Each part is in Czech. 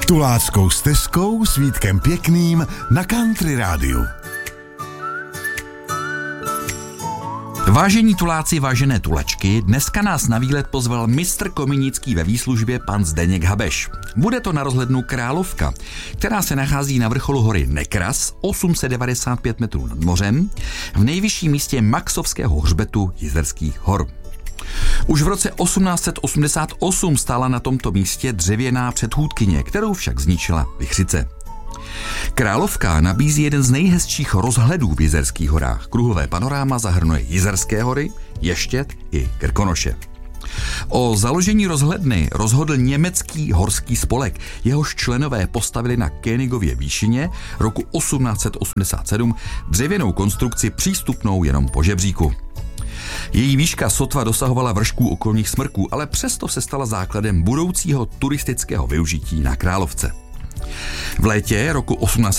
Tuláckou stezkou s Vítkem Pěkným na Country rádiu. Vážení tuláci, vážené tulačky, dneska nás na výlet pozval mistr Kominický ve výslužbě pan Zdeněk Habeš. Bude to na rozhlednu Královka, která se nachází na vrcholu hory Nekras, 895 metrů nad mořem, v nejvyšším místě Maxovského hřbetu Jizerských hor. Už v roce 1888 stála na tomto místě dřevěná předchůdkyně, kterou však zničila vichřice. Královka nabízí jeden z nejhezčích rozhledů v Jizerských horách. Kruhové panoráma zahrnuje Jizerské hory, Ještěd i Krkonoše. O založení rozhledny rozhodl německý horský spolek. Jehož členové postavili na Königově výšině roku 1887 dřevěnou konstrukci přístupnou jenom po žebříku. Její výška sotva dosahovala vršků okolních smrků, ale přesto se stala základem budoucího turistického využití na Královce. V létě roku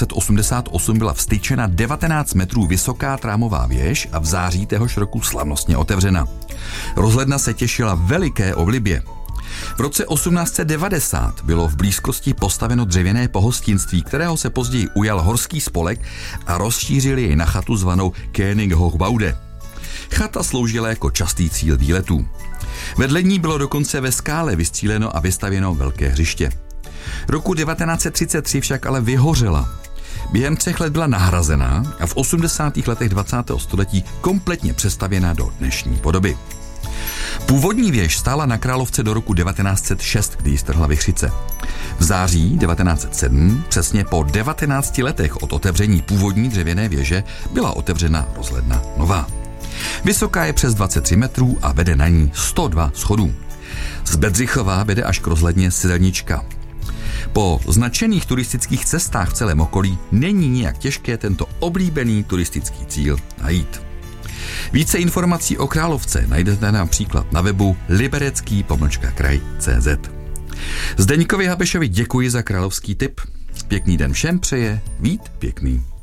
1888 byla vstyčena 19 metrů vysoká trámová věž a v září téhož roku slavnostně otevřena. Rozhledna se těšila veliké oblibě. V roce 1890 bylo v blízkosti postaveno dřevěné pohostinství, kterého se později ujal horský spolek a rozšířili jej na chatu zvanou Königshochbaude. Chata sloužila jako častý cíl výletů. Vedle ní bylo dokonce ve skále vystříleno a vystavěno velké hřiště. Roku 1933 však ale vyhořela. Během 3 let byla nahrazená a v 80. letech 20. století kompletně přestavěna do dnešní podoby. Původní věž stála na Královce do roku 1906, kdy ji strhla vichřice. V září 1907, přesně po 19 letech od otevření původní dřevěné věže, byla otevřena rozhledna nová. Vysoká je přes 23 metrů a vede na ní 102 schodů. Z Bedřichova vede až k rozhledně silnička. Po značených turistických cestách v celém okolí není nijak těžké tento oblíbený turistický cíl najít. Více informací o Královce najdete například na webu liberecký-kraj.cz. Zdeňkovi Habešovi děkuji za královský tip. Pěkný den všem přeje Vít Pěkný.